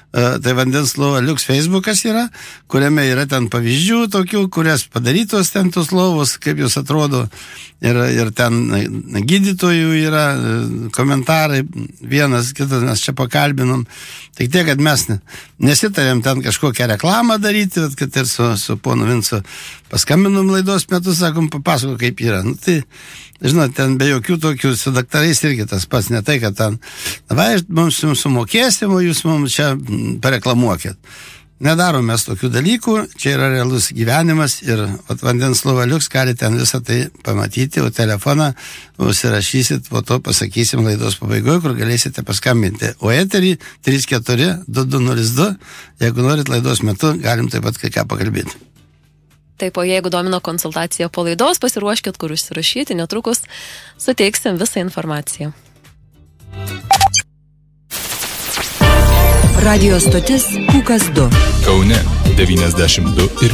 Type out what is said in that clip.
tai Vandens Lova Liuks Facebookas yra, kuriame yra ten pavyzdžių tokių, kurias padarytos ten tos lovos, kaip jūs atrodo, ir ten gydytojų yra komentarai, vienas, kitas mes čia pakalbinom. Tik tiek, kad mes nesitarėm ten kažkokią reklamą daryti, kad ir su ponu Vincu paskambinom laidos metu, sakom, papasako, kaip yra. Nu, tai, žinot, ten be jokių tokių su daktarais irgi tas pats, ne tai, kad ten, davai, mums sumokėsim, o jūs mums čia pareklamuokit. Nedarom mes tokių dalykų, čia yra realus gyvenimas ir Vandens Lova Liuks gali ten visą tai pamatyti, o telefoną užsirašysit, po to pasakysim laidos pabaigoje, kur galėsite paskambinti. O eterį 34-2202, jeigu norit laidos metu, galim taip pat kai ką pakalbėti. Taip, o jeigu domino konsultacija po laidos, pasiruoškit, kur užsirašyti, netrukus suteiksim visą informaciją. Radio stotis Pūkas 2. Kaune 92 ir